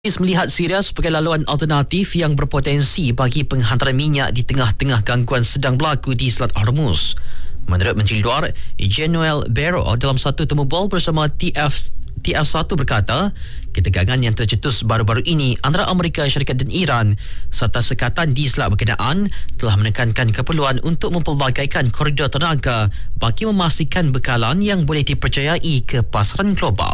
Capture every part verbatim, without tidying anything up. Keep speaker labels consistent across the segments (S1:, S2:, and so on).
S1: Melihat Syria sebagai laluan alternatif yang berpotensi bagi penghantaran minyak di tengah-tengah gangguan sedang berlaku di Selat Hormuz. Menurut Menteri Luar Jean-Noel Barrot dalam satu temu bual bersama T F T F satu berkata, ketegangan yang tercetus baru-baru ini antara Amerika Syarikat dan Iran serta sekatan di selat berkenaan telah menekankan keperluan untuk mempelbagaikan koridor tenaga bagi memastikan bekalan yang boleh dipercayai ke pasaran global.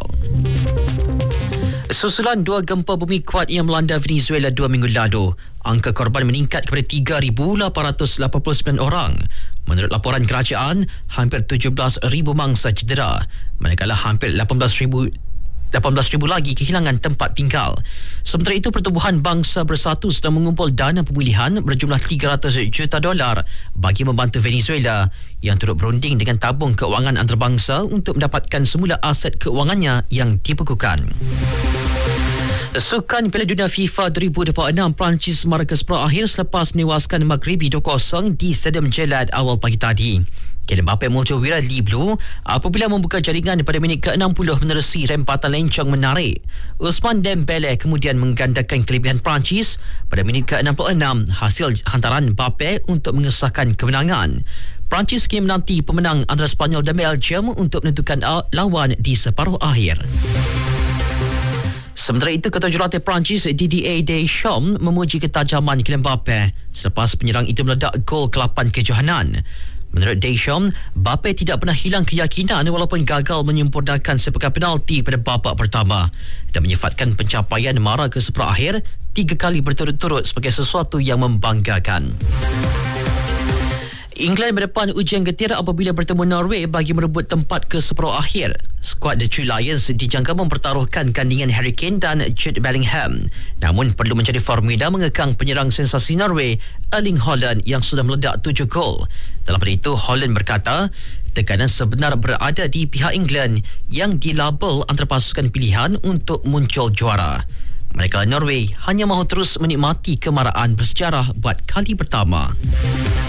S1: Susulan dua gempa bumi kuat yang melanda Venezuela dua minggu lalu, angka korban meningkat kepada tiga ribu lapan ratus lapan puluh sembilan orang. Menurut laporan kerajaan, hampir tujuh belas ribu mangsa cedera, manakala hampir lapan belas ribu lagi kehilangan tempat tinggal. Sementara itu, Pertubuhan Bangsa Bersatu sedang mengumpul dana pemulihan berjumlah tiga ratus juta dolar bagi membantu Venezuela yang turut berunding dengan tabung keuangan antarabangsa untuk mendapatkan semula aset keuangannya yang dibekukan. Sukan Piala Dunia FIFA dua ribu dua puluh enam Perancis mara ke separuh akhir selepas menewaskan Maghribi dua kosong di Stadium Gelad awal pagi tadi. Kylian Mbappe muncul wira di Blue apabila membuka jaringan pada minit ke enam puluh menerusi rempatan lencong menarik. Ousmane Dembele kemudian menggandakan kelebihan Perancis pada minit ke enam puluh enam hasil hantaran Mbappe untuk mengesahkan kemenangan. Perancis kini menanti pemenang antara Sepanyol dan Belgium untuk menentukan lawan di separuh akhir. Sementara itu, Ketua Jurulatih Perancis Didier Deschamps memuji ketajaman Kylian Mbappe selepas penyerang itu meledak gol ke lapan kejohanan. Menurut Deschamps, Mbappe tidak pernah hilang keyakinan walaupun gagal menyempurnakan sepakan penalti pada babak pertama dan menyifatkan pencapaian mara ke separuh akhir tiga kali berturut-turut sebagai sesuatu yang membanggakan. England berdepan ujian getir apabila bertemu Norway bagi merebut tempat ke separuh akhir. Skuad The Three Lions dijangka mempertaruhkan kandingan Harry Kane dan Jude Bellingham. Namun perlu mencari formula mengekang penyerang sensasi Norway, Erling Haaland yang sudah meledak tujuh gol. Dalam pada itu, Haaland berkata, tekanan sebenar berada di pihak England yang dilabel antara pasukan pilihan untuk muncul juara. Manakala Norway hanya mahu terus menikmati kemarahan bersejarah buat kali pertama.